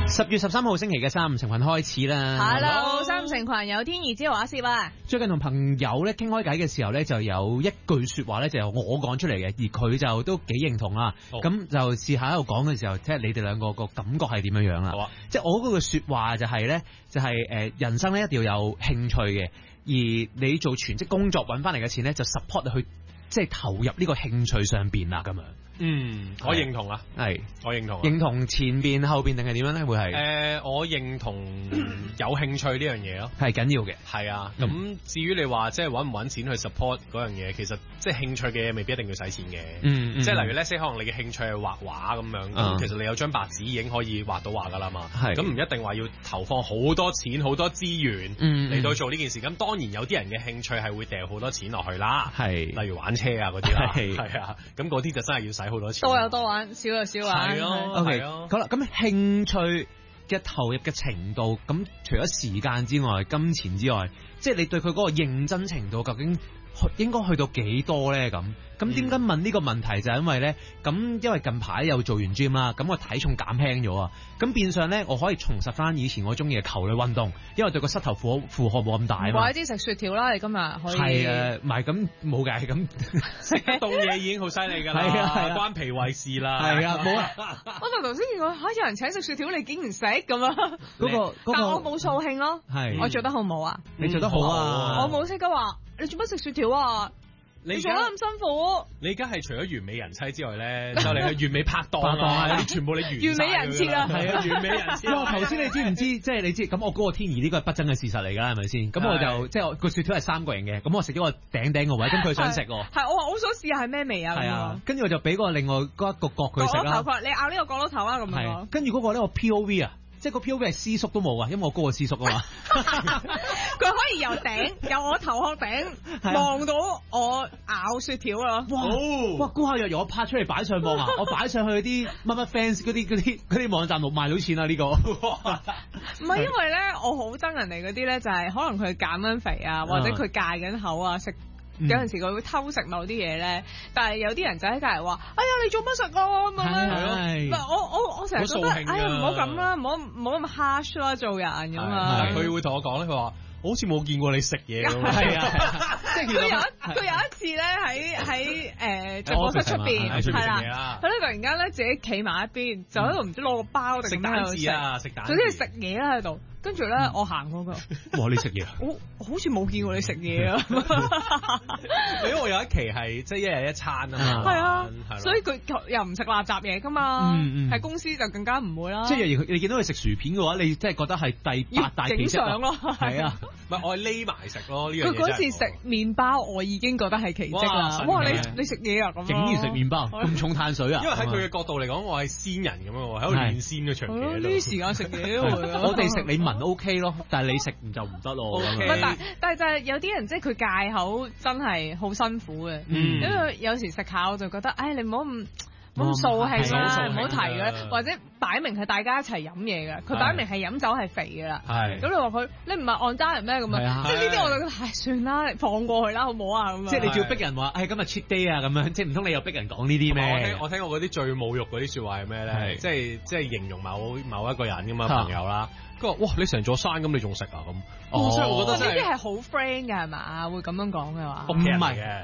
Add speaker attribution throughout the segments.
Speaker 1: 10月13號星期嘅三五成群開始啦。
Speaker 2: Hello， 三五成群有天意之話事啊！
Speaker 1: 最近同朋友咧傾開偈嘅時候咧，就有一句說話咧，就由我講出嚟嘅，而佢就都幾認同啦。咁就試下喺度講嘅時候，即係你哋兩個個感覺係點樣樣啦？好啊！即係我嗰句說話就係咧，就係人生咧一定要有興趣嘅，而你做全職工作揾翻嚟嘅錢咧，就 support 你去即係投入呢個興趣上邊啦，咁樣。
Speaker 3: 我認同啊，
Speaker 1: 係
Speaker 3: 我認同。
Speaker 1: 認同前邊後邊定係點樣咧？會係
Speaker 3: 我認同有興趣呢樣嘢咯，
Speaker 1: 係緊要嘅。
Speaker 3: 係啊，咁至於你話即係揾唔揾錢去 support 嗰樣嘢，其實即係興趣嘅嘢未必一定要使錢嘅。即係例如咧，可能你嘅興趣係畫畫咁樣，咁其實你有張白紙已經可以畫到畫噶啦嘛。咁唔一定話要投放好多錢、好多資源嚟到做呢件事。咁當然有啲人嘅興趣係會掉好多錢落去啦，例如玩車啊嗰啲啦，係啊，咁嗰啲就真係要使好多錢。
Speaker 2: 多有多玩，少有少玩。
Speaker 3: 係咯
Speaker 1: ，OK，好啦，咁興趣嘅投入嘅程度，咁除咗時間之外，金錢之外，即係你對佢嗰個認真程度，究竟應該去到幾多咧？咁點解問呢個問題就係因為咧，咁因為近排又做完 gym 啦，咁我體重減輕咗啊，咁變相咧我可以重拾翻以前我中意嘅球類運動，因為對個膝頭負荷冇咁大啊嘛。
Speaker 2: 怪之食雪條啦，你今日可以
Speaker 1: 係啊，唔係咁冇嘅，咁
Speaker 3: 食凍嘢已經好犀利㗎啦，係啊，關脾胃事啦，
Speaker 1: 係啊，冇啊。
Speaker 2: 我就頭先見過有人請食雪條，你竟然食咁啊？但我冇掃興咯，我做得好唔好啊？
Speaker 1: 你做得好啊！
Speaker 2: 我冇識得話你做乜食雪條啊？你做得咁辛苦，
Speaker 3: 你而家係除咗完美人妻之外咧，就嚟係完美拍檔啊！你全部你完
Speaker 2: 美人設啊，
Speaker 3: 係啊，完美人設。
Speaker 1: 哇！頭先你知唔知？即係你知咁，我嗰個天怡呢個係不爭嘅事實嚟㗎，係咪先？咁我就即係個雪條係3個人嘅，咁我食咗個頂個位，咁佢想食喎。
Speaker 2: 係我話我想試下係咩味啊？
Speaker 1: 係啊，跟住我就俾個另外嗰一個角佢食啦。
Speaker 2: 角落頭，你咬呢個角落頭啊咁樣。
Speaker 1: 跟住嗰個咧，我 POV 啊。即係個 POV 係師叔都冇啊，因為我高過師叔啊嘛。
Speaker 2: 佢可以由我頭殼頂望到我咬雪條啊！
Speaker 1: 哇！估下由我拍出嚟擺上網啊！我擺上去啲乜乜 fans 嗰啲網站度賣到錢啊！呢個
Speaker 2: 唔係因為咧，我好憎人哋嗰啲咧，就係可能佢減緊肥啊，或者佢戒緊口啊，食。有陣時佢會偷食某啲嘢咧，但係有啲人就喺隔離話：哎呀，你做乜食啊？咁樣，唔係我成日覺得，哎呀，唔好咁啦，唔好咁 harsh 啦，做人咁啊。
Speaker 3: 佢會同我講咧，佢話：好似冇見過你食嘢咁。
Speaker 1: 係啊，即係
Speaker 2: 佢有一次咧喺直播室出邊係啦，佢咧突然間咧自己企埋一邊，就喺度唔知攞個包定咩喺度食，總之係食嘢啦喺度。跟住咧，我行過佢，
Speaker 1: 哇！你食嘢？
Speaker 2: 我好似冇見過你食嘢啊！
Speaker 3: 因為我有一期係即係一日一餐啊嘛，
Speaker 2: 係啊，所以佢又唔食垃圾嘢噶嘛，喺公司就更加唔會啦。
Speaker 1: 即係你見到佢食薯片嘅話，你真係覺得係第8大奇蹟
Speaker 2: 咯。
Speaker 1: 係啊，
Speaker 3: 唔係我係匿埋食咯呢樣嘢。
Speaker 2: 佢嗰次食麵包，我已經覺得係奇蹟啦！哇，你食嘢啊咁，
Speaker 1: 竟然食麵包咁重碳水啊！
Speaker 3: 因為喺佢嘅角度嚟講，我係仙人咁樣喎，喺度練仙嘅長期喺度。
Speaker 2: 呢時間食嘢
Speaker 1: 我哋食你OK 咯，但係你食就唔得咯。
Speaker 2: 但係就係有啲人即係佢戒口真係好辛苦嘅，因為有時食下我就覺得，唉，你唔好咁掃興啦，唔好提嘅，或者擺明係大家一齊飲嘢嘅，佢擺明係飲酒係肥嘅啦。咁你話佢，你唔係按單人咩咁啊？即係呢啲我就覺得，唉，算啦，放過去啦，好唔好啊？咁
Speaker 1: 即係你仲要逼人話，唉，今日 cheat day 啊，咁樣，即係唔通你又逼人講呢啲咩？
Speaker 3: 我聽過嗰啲最侮辱嗰啲説話係咩咧？即係形容某一個人咁嘛朋友啦。佢話：哇！你成座山咁，你仲食啊？咁，所以我覺得
Speaker 2: 呢啲係好 friend 嘅係嘛？會咁樣講嘅話，
Speaker 3: 屋企人嚟嘅。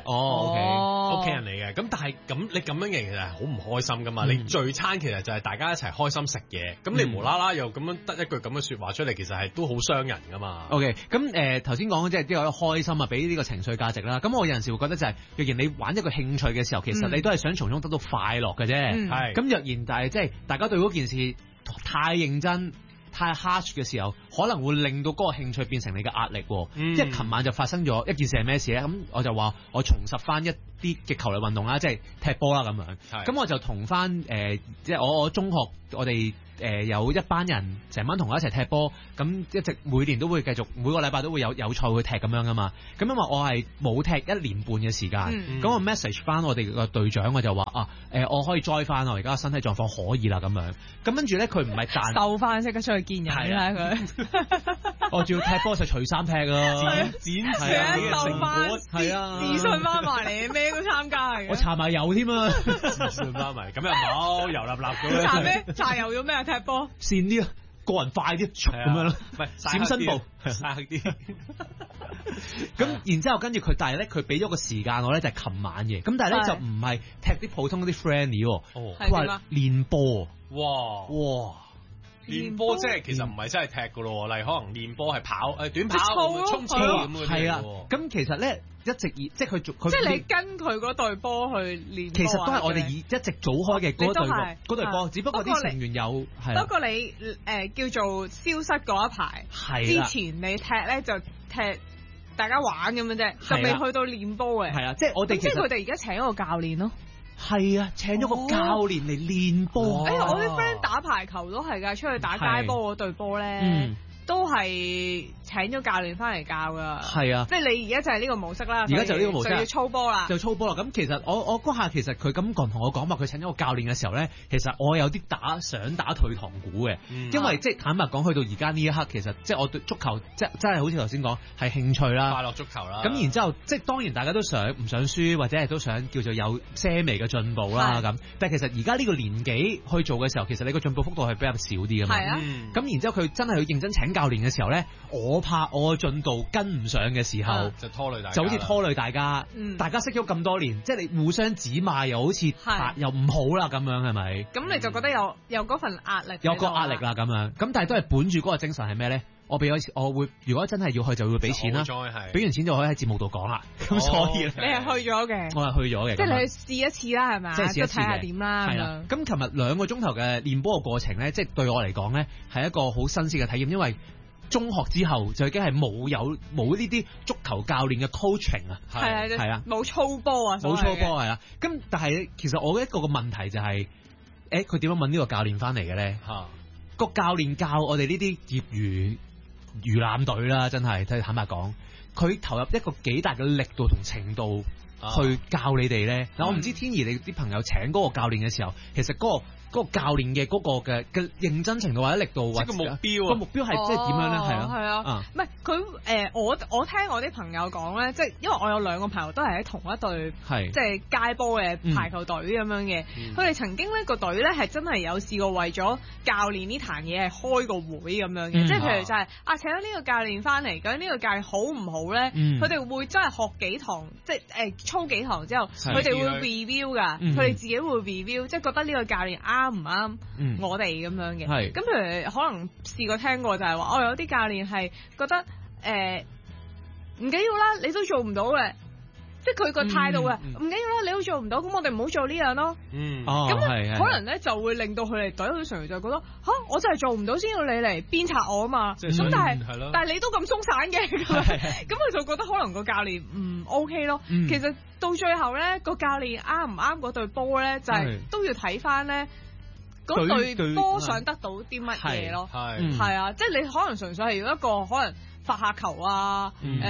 Speaker 1: OK，
Speaker 3: 屋企人嚟嘅。咁但係你咁樣嘅其實係好唔開心噶嘛？你聚餐其實就係大家一齊開心食嘢，咁你無啦啦又咁樣得一句咁嘅説話出嚟，其實係都好傷人噶嘛。
Speaker 1: OK，咁頭先講即係啲有開心啊，俾呢個情緒價值啦。咁我有陣時會覺得就係，若然你玩一個興趣嘅時候，其實你都係想從中得到快樂嘅啫。係。咁若然但係即係大家對嗰件事太認真，太 harsh 嘅時候，可能會令到嗰個興趣變成你嘅壓力。即係琴晚就發生咗一件事係咩事咧？咁我就話我重拾翻一啲嘅球類運動啦，即係踢波啦咁樣。咁我就同翻即係我中學我哋有一班人成班同學一齊踢波，咁一直每年都會繼續每個禮拜都會有賽去踢咁樣噶嘛。咁因為我係冇踢1年半嘅時間，咁我 message 翻我哋個隊長，我就話我可以 join 翻，我而家身體狀況可以啦咁樣。咁跟住咧佢唔係彈
Speaker 2: 瘦翻，即刻出去見人啦佢。
Speaker 1: 我仲要踢波就除衫踢啊，
Speaker 3: 剪成
Speaker 2: 瘦翻，
Speaker 1: 係啊，
Speaker 2: 自信翻埋嚟咩都參加嚟。
Speaker 1: 我搽埋油添啊，
Speaker 3: 自信翻埋，咁又冇油立立咁樣。
Speaker 2: 搽咩？搽油咗咩？踢波
Speaker 1: 跣啲啊！ 個人快啲咁樣咯，
Speaker 3: 唔係
Speaker 1: 閃身步
Speaker 3: 曬黑啲。
Speaker 1: 咁然之後跟住佢，但係咧佢俾咗個時間我咧就係琴晚嘅，咁但係咧就唔係踢啲普通嗰啲 friendly 喎，佢話練波。哇！
Speaker 3: 練波即係其實唔係真係踢噶咯，例如可能練波係跑短跑、衝刺咁嘅嘢。
Speaker 1: 係啊，咁其實咧一直即係佢
Speaker 2: 即係你跟佢嗰隊波去練。
Speaker 1: 其實都係我哋一直組開嘅嗰隊波，只不過啲成員有係。
Speaker 2: 不過你叫做消失嗰一排，之前你踢咧就踢大家玩咁樣啫，就未去到練波嘅。
Speaker 1: 係啊，即係我哋
Speaker 2: 即係佢哋而家請一個教練咯。
Speaker 1: 係啊，請咗個教練嚟練波。
Speaker 2: 我啲 friend 打排球都係㗎，出去打街波嗰隊波咧，都係請咗教練翻嚟教㗎。係啊，即係你而家就係呢個模式啦。而家就呢個模式，就要操波啦。就操波啦。咁其實我嗰下其實佢咁講同我講話，佢請咗個教練嘅時候咧，其實我有啲想打退堂鼓嘅，因為即係坦白講，去到而家呢一刻，其實即係我對足球真係好似頭先講係興趣啦，
Speaker 3: 快樂足球啦。咁
Speaker 1: 然之後即係當然大家都唔想輸，或者係都想叫做有些微嘅進步啦咁。但係其實而家呢個年紀去做嘅時候，其實你個進步幅度係比較少啲㗎嘛。係啊。咁然之後佢真係去認真請教練嘅時候咧，我怕我嘅進度跟唔上嘅時候，就拖累大家，就好似拖累大家。大家識咗咁多年，即係你互相指罵又好似又唔好啦咁樣，係咪？咁
Speaker 2: 你就覺得有嗰份壓力，
Speaker 1: 有個壓力啦咁樣。咁但係都係本住嗰個精神係咩咧？我會如果真係要去就會俾錢啦，俾完錢就可以喺節目度講啦。咁所以
Speaker 2: 你係去咗嘅，
Speaker 1: 我係去咗嘅，
Speaker 2: 即係你去試一次啦，係咪？即係試一次睇下點啦。係啦。
Speaker 1: 咁琴日2個鐘頭嘅練波嘅過程咧，即係對我嚟講咧係一個好新鮮嘅體驗，因為中學之後就已經係冇呢啲足球教練嘅 coaching 啊，係啊，
Speaker 2: 冇操波啊，
Speaker 1: 冇操波係啊。咁但係其實我一個問題就係，佢點樣揾呢個教練翻嚟嘅咧？個教練教我哋呢啲業餘魚腩隊啦，真係坦白講，佢投入一個幾大嘅力度同程度去教你哋咧。嗱，我唔知天怡你啲朋友請嗰個教練嘅時候，其實嗰個教練嘅嗰個嘅認真程度或者力度或者個目標係即係點樣咧？係
Speaker 2: 啊，唔係佢我聽我啲朋友講咧，即係因為我有2個朋友都係喺同一隊即係街波嘅排球隊咁樣嘅，佢哋曾經呢個隊咧係真係有試過為咗教練呢壇嘢係開個會咁樣嘅，即係譬如就係請咗呢個教練翻嚟，究竟呢個教練好唔好咧？佢哋會真係學幾堂，即係操幾堂之後，佢哋會 review 㗎，佢哋自己會 review，即係覺得呢個教練啱唔啱我哋咁樣嘅。咁譬如可能試過聽過就係話，有啲教練係覺得唔緊要啦，你都做唔到嘅，即係佢個態度嘅，唔緊要啦，你都做唔到，咁我哋唔好做呢樣咯。咁可能咧就會令到佢哋隊佢成員就覺得我真係做唔到先要你嚟鞭策我啊嘛。咁但係你都咁鬆散嘅，咁佢就覺得可能個教練唔 OK 咯。其實到最後咧，個教練啱唔啱嗰隊波咧，就係都要睇翻咧嗰隊波想得到啲乜嘢咯。係啊，即係你可能純粹係要一個可能發下球啊，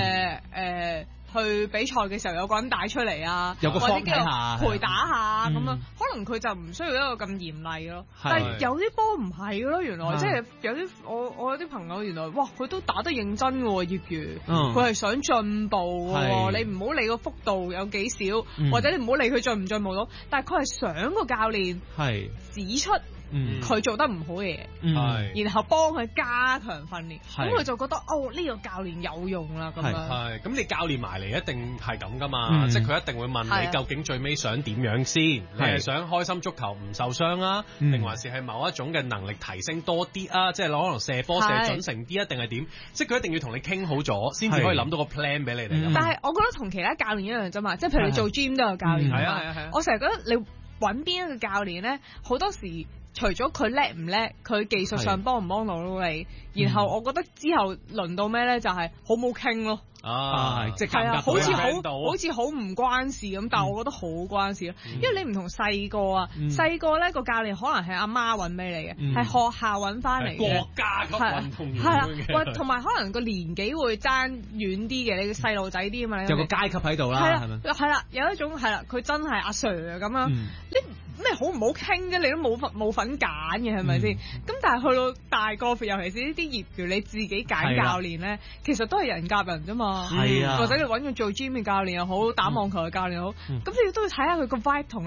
Speaker 2: 去比賽嘅時候有個人帶出嚟啊，或者叫陪打下咁樣，可能佢就唔需要一個咁嚴厲咯。但係有啲波唔係嘅咯，原來即係有啲我有啲朋友原來哇佢都打得認真嘅喎，業餘佢係想進步嘅，你唔好理個幅度有幾少，或者你唔好理佢進唔進步到，但係佢係想個教練指出佢做得唔好嘅嘢，然後幫佢加強訓練，咁佢就覺得呢個教練有用啦咁樣。
Speaker 3: 咁你教練埋嚟一定係咁噶嘛，即係佢一定會問你究竟最尾想點樣先？你係想開心足球唔受傷啊，定還是係某一種嘅能力提升多啲啊？即係可能射波射準成啲啊，定係點？即係佢一定要同你傾好咗，先至可以諗到個 plan 俾你哋。
Speaker 2: 但係我覺得同其他教練一樣啫嘛，即係譬如你做 gym 都有教練嘛。我成日覺得你揾邊一個教練咧，好多時除咗佢叻唔叻，佢技術上幫唔幫到你，然後我覺得之後輪到咩咧，就係好冇傾咯。即係好似好唔關事咁，但係我覺得好關事咯，因為你唔同細個啊，細個咧個教練可能係阿媽揾俾你嘅，係學校揾翻嚟嘅
Speaker 3: 國家級運動員嘅，
Speaker 2: 同埋可能個年紀會爭遠啲嘅，你個細路仔啲啊嘛，
Speaker 1: 有個階級喺度啦，係咪？
Speaker 2: 係啦，有一種係啦，佢真係阿 Sir 咁樣，你咩好唔好傾啫？你都冇份揀嘅係咪先？咁但係去到大個，尤其是呢啲業餘，你自己揀教練咧，其實都係人夾人啫嘛。係啊，或者你揾佢做 gym 嘅教練又好，打網球嘅教練又好，咁你都要睇下佢個 vibe 同你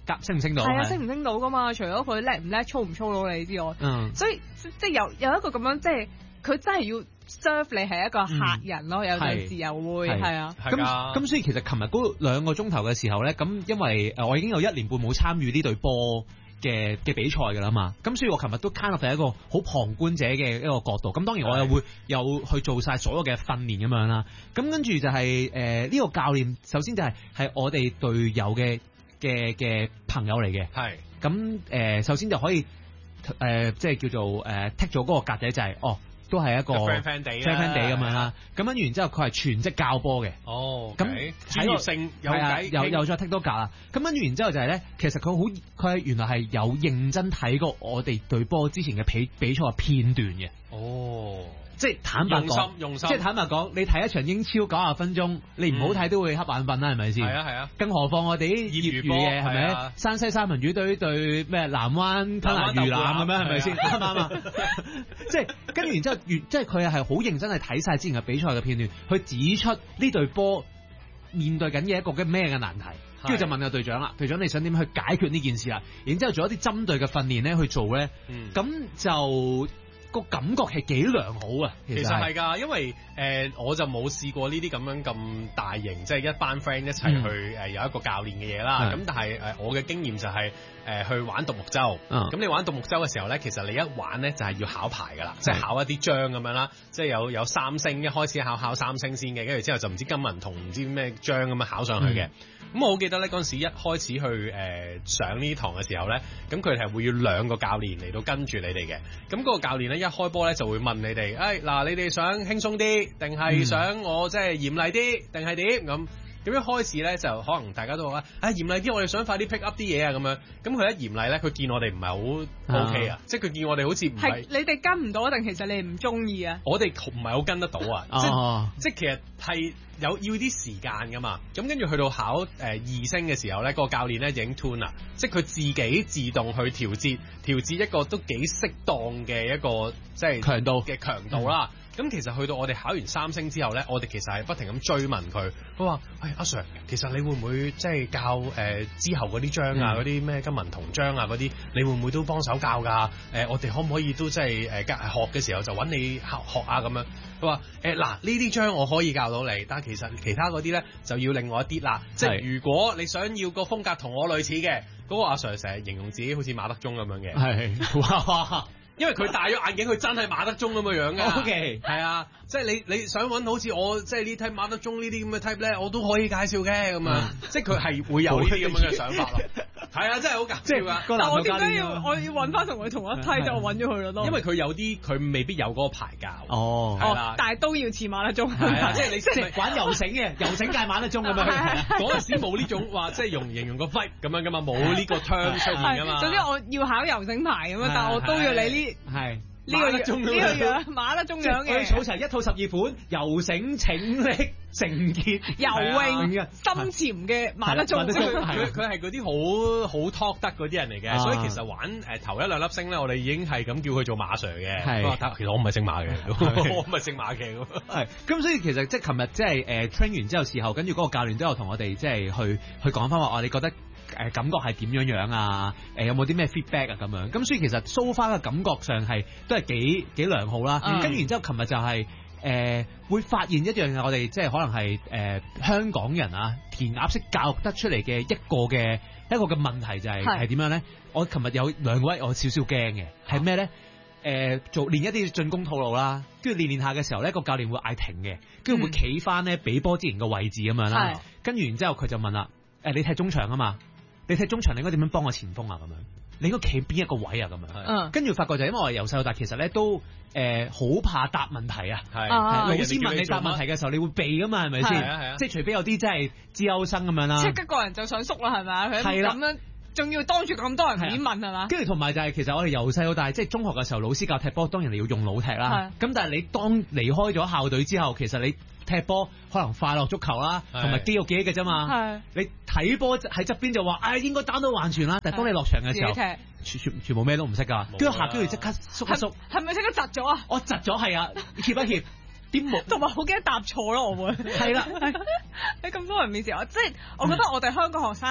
Speaker 1: 升唔升到？
Speaker 2: 係啊，升唔升到噶嘛？除咗佢叻唔叻、操唔操到你之外，所以即係有一個咁樣，即係佢真係要 serve 你係一個客人咯，有陣時又會係啊。
Speaker 1: 咁所以其實琴日嗰2個鐘頭嘅時候咧，咁因為我已經有1年半冇參與呢隊波嘅比賽㗎啦嘛，咁所以我琴日都 kind of 係一個好旁觀者嘅一個角度，咁當然我又會有去做晒所有嘅訓練咁樣啦，咁跟住就係呢個教練首先就係我哋隊友嘅朋友嚟嘅，係咁首先就可以即係叫做剔咗嗰個格仔就係都係一個
Speaker 3: friend 地
Speaker 1: 咁樣啦，咁跟住然之後佢係全職教波嘅，咁
Speaker 3: 專業性
Speaker 1: 又再剔多格啦，咁跟住然之後就係咧，其實佢原來係有認真睇過我哋隊波之前嘅比賽片段嘅，即係坦白講，
Speaker 3: 用心，
Speaker 1: 即係坦白講，你睇一場英超90分鐘，你唔好睇都會瞌眼瞓啦，係咪先？
Speaker 3: 係啊。更
Speaker 1: 何況我哋啲業餘嘅係咪？山西三文魚對咩南灣吞拿魚腩咁樣係咪先？啱唔啱啊？即係跟住然之後，即係佢係好認真係睇晒之前嘅比賽嘅片段，去指出呢隊波面對緊嘅一個咩嘅難題，跟住就問個隊長啦，隊長你想點去解決呢件事啊？然之後做一啲針對嘅訓練咧去做咧，咁就。個感覺係幾良好啊！其實
Speaker 3: 係㗎，因為我就冇試過呢啲咁大型，即係一班 friend 一齊去有一個教練嘅嘢啦。咁但係我嘅經驗就係去玩獨木舟。咁你玩獨木舟嘅時候咧，其實你一玩咧就係要考牌㗎啦，即係考一啲章咁樣啦。即係有3星，一開始考3星先嘅，跟住之後就唔知金銀銅唔知咩章咁樣考上去嘅。咁我好記得咧，嗰陣時一開始去上呢堂嘅時候咧，咁佢係會要2個教練嚟到跟住你哋嘅。咁嗰個教練咧一開波咧就會問你哋，嗱你哋想輕鬆啲，定係想我即係嚴厲啲，定係點咁？咁一開始咧就可能大家都話嚴厲啲，我哋想快啲 pick up 啲嘢啊咁樣。咁佢一嚴厲咧，佢見我哋唔係好 OK 啊，即係佢見我哋好似唔係
Speaker 2: 你哋跟唔到，定其實你唔中意啊？
Speaker 3: 我哋唔係好跟得到啊，即係其實係要啲時間噶嘛。咁跟住去到考2星嘅時候咧，個教練咧已經 tune 啦，即係佢自己自動去調節一個都幾適當嘅一個即係強度啦。咁其實去到我哋考完3星之後咧，我哋其實係不停咁追問佢，佢話：阿 Sir，其實你會唔會即係教之後嗰啲章啊，嗰啲咩金銀銅章啊嗰啲，你會唔會都幫手教㗎？我哋可唔可以都即係學嘅時候就揾你學啊咁樣？佢話：嗱呢啲章我可以教到你，但係其實其他嗰啲咧就要另外一啲啦。即係如果你想要個風格同我類似嘅，嗰個阿 Sir 成日形容自己好似馬德鐘咁樣嘅。係，哇！因為佢戴咗眼鏡，佢真係馬德鐘咁嘅樣㗎。OK，係啊，即係你想揾好似我即係呢 type 馬德鐘呢啲咁嘅 type 咧，我都可以介紹嘅咁樣。即係佢係會有呢啲咁樣嘅想法咯。係啊，真係好搞笑㗎。
Speaker 2: 但我點解我要揾翻同佢同一梯就揾咗佢咯都？
Speaker 3: 因為佢有啲佢未必有嗰個牌教。係啦，
Speaker 2: 但係都要似馬德鐘。
Speaker 3: 係啊，即係你即係
Speaker 1: 玩游繩嘅，游繩界馬德鐘咁樣。
Speaker 3: 嗰陣時冇呢種話，即係形容個 vibe 咁樣㗎嘛，冇呢個 term 出現㗎嘛。
Speaker 2: 總之我要考游繩牌咁樣，但我都要你呢。係。呢個樣馬德鐘樣嘅，
Speaker 1: 我哋儲齊一套12款游繩、拯溺、繩結、
Speaker 2: 游泳、深潛嘅馬德鐘。
Speaker 3: 佢係嗰啲好 talk 得嗰啲人嚟嘅，所以其實玩頭1、2粒星咧，我哋已經係咁叫佢做馬 Sir 嘅。係，其實我唔係姓馬嘅，我唔係姓馬嘅。
Speaker 1: 係，咁所以其實即係琴日即係train 完之後事後，跟住嗰個教練都有同我哋即係去講翻話，你覺得感覺係點樣啊？有冇啲咩 feedback 啊？咁樣咁，所以其實 so far 嘅感覺上係都係幾良好啦。跟住然之後，琴日就係會發現一樣嘢，我哋即係可能係香港人啊填鴨式教育得出嚟嘅一個嘅問題就係點樣咧？我琴日有2位我少少驚嘅係咩咧？練一啲進攻套路啦，跟住練下嘅時候咧，個教練會嗌停嘅，跟住會企翻咧俾波之前個位置咁樣啦。跟住然之後佢就問啦：你踢中場啊嘛？你踢中場，你應該點樣幫個前鋒啊？咁樣，你應該企邊一個位啊？咁樣，跟住發覺就因為我由細到大，其實咧都好怕答問題啊。老師問你答問題嘅時候，你會避噶嘛？係咪先？即係除非有啲真係資優生咁樣啦。
Speaker 2: 即係個人就想縮啦，係咪啊？係啦，咁樣仲要當住咁多人面問係嘛？
Speaker 1: 跟住同埋就係其實我哋由細到大，即係中學嘅時候，老師教踢波，當然你要用腦踢啦。咁但係你當離開咗校隊之後，其實你踢波可能快樂足球啦，同埋肌肉記憶嘅啫嘛。你睇波喺側邊就話，應該打到橫傳啦。但係當你落場嘅時候，全部咩都唔識㗎。跟住下跟住即刻縮一縮。係咪即刻窒咗啊？我窒咗係啊，協一協啲木，
Speaker 2: 同埋好驚答錯咯，我會。係啦，喺咁多人面前，即係我覺得我哋香港學生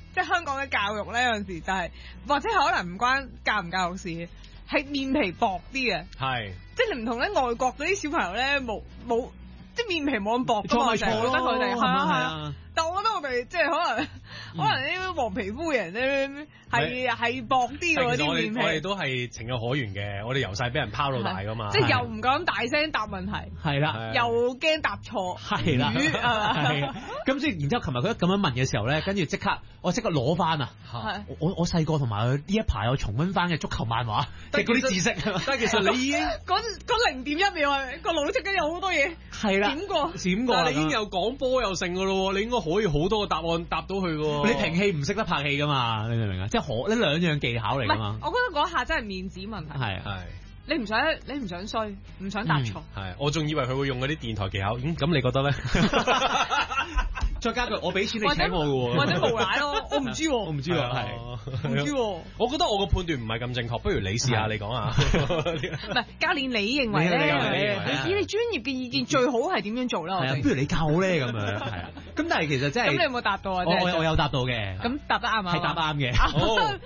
Speaker 2: 即係香港嘅教育咧，有陣時就係或者可能唔關教唔教育事，係面皮薄啲嘅。
Speaker 3: 係，
Speaker 2: 即係你唔同咧外國嗰啲小朋友咧冇即係面皮冇咁薄㗎嘛，成日覺得佢哋係啊。但我覺得我哋即係可能啲黃皮膚人咧係薄啲喎啲面皮。
Speaker 3: 我哋都係情有可原嘅，我哋由細俾人拋到大噶嘛。
Speaker 2: 即係又唔敢大聲答問題，
Speaker 1: 係啦，
Speaker 2: 又驚答錯，
Speaker 1: 係啦，係。咁所以然之後，琴日佢一咁樣問嘅時候咧，跟住我即刻攞翻啊！我細個同埋佢呢一排我重溫翻嘅足球漫畫，即係嗰啲知識。但係其實你已經
Speaker 2: 嗰0.1秒個腦即刻有好多嘢
Speaker 1: 係啦，閃過，
Speaker 3: 你已經有講波又成噶咯，你應該可以好多個答案答到佢噶。
Speaker 1: 你平氣唔識得拍戲噶嘛？你明唔明啊？即係呢兩樣技巧嚟噶嘛？
Speaker 2: 我覺得嗰下真係面子問題。
Speaker 1: 係。
Speaker 2: 你唔想衰，唔想答錯。
Speaker 3: 係，我仲以為佢會用嗰啲電台技巧。咁你覺得咧？
Speaker 1: 再加句，我俾錢你請我嘅喎，
Speaker 2: 或者無賴咯，我唔知喎，
Speaker 1: 我唔知啊，
Speaker 2: 唔知喎。
Speaker 3: 我覺得我個判斷唔係咁正確，不如你試下你講下。
Speaker 2: 唔係教練，你認為咧？你以你專業嘅意見，最好係點樣做咧？
Speaker 1: 係啊，不如你教我咧咁樣，係啊。咁但係其實真係
Speaker 2: 咁，你有冇答到啊？
Speaker 1: 我有答到嘅。
Speaker 2: 咁答得啱啊？
Speaker 1: 係答啱嘅。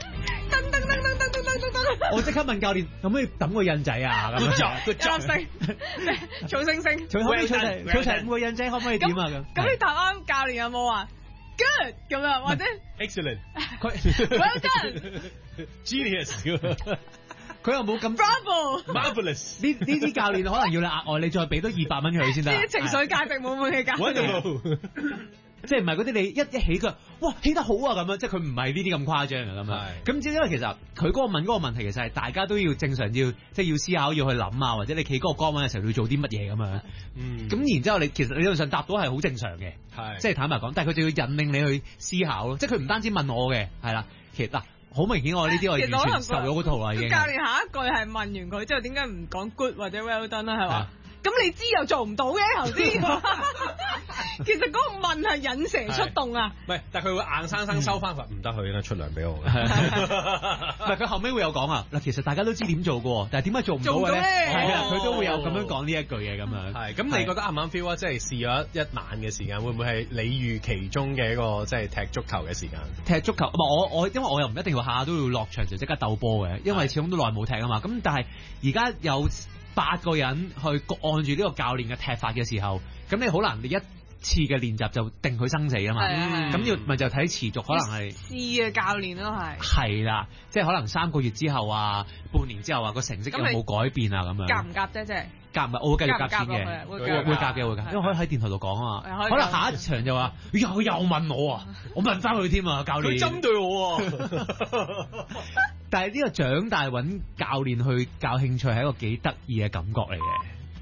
Speaker 1: 我即刻問教練，可唔可以揼個印仔啊？
Speaker 3: 個掌聲，
Speaker 2: 做星星，
Speaker 1: 佢可唔可以做齊5個印仔？可唔可以點啊？
Speaker 2: 咁你答啱，教練有冇話 good 咁樣，或者
Speaker 3: excellent，
Speaker 2: well done，
Speaker 3: genius，
Speaker 1: 佢又冇咁
Speaker 3: bravo，marvelous。
Speaker 1: 呢啲教練可能要你額外，你再俾多200蚊佢先得。
Speaker 2: 呢啲情緒價值冇滿嘅教練。
Speaker 1: 即係唔係嗰啲你一起佢，哇起得好啊咁樣，即係佢唔係呢啲咁誇張嘅咁樣。咁只因為其實佢問嗰個問題，其實係大家都要正常要思考要去諗啊，或者你企嗰個崗位嘅時候要做啲乜嘢咁樣。咁然之後其實理論上答到係好正常嘅，即係坦白講，但係佢就要引領你去思考咯。即係佢唔單止問我嘅，係啦，其實嗱好明顯我呢啲我完全受咗嗰套啦已經。
Speaker 2: 教練下一句係問完佢之後，點解唔講 good 或者 well done 啦？係嘛？咁你知又做唔到嘅頭先，其實嗰個問係引蛇出洞啊！
Speaker 3: 唔係，但係佢會硬生生收翻佢，唔得，佢應該出糧俾我嘅。
Speaker 1: 唔係佢後尾會有講啊！嗱，其實大家都知點做嘅，但係點解做唔到咧？係啊，佢都會有咁樣講呢一句嘢咁樣。
Speaker 3: 係咁，你覺得啱唔啱 feel 啊？即係試咗一晚嘅時間，會唔會係你預其中嘅一個即係踢足球嘅時間？踢足球
Speaker 1: 我因為我又唔一定話下下都要落場就即刻鬥波嘅，因為始終都耐冇踢啊嘛。咁但係而家有8個人去按住呢個教練嘅踢法嘅時候，咁你好難你一次嘅練習就定佢生死啊嘛。咁要咪就睇持續，可能係
Speaker 2: 試嘅教練都
Speaker 1: 係啦，即係可能3個月之後啊，半年之後啊，個成績有冇改變啊咁樣。
Speaker 2: 夾唔夾啫？即係
Speaker 1: 夾唔係，我會繼續夾錢嘅，會夾嘅，因為可以喺電台度講啊嘛。可能下一場就話，佢又問我啊，我問翻佢添啊，教練。
Speaker 3: 佢針對我啊！
Speaker 1: 但係呢個長大揾教練去教興趣係一個幾得意嘅感覺嚟嘅。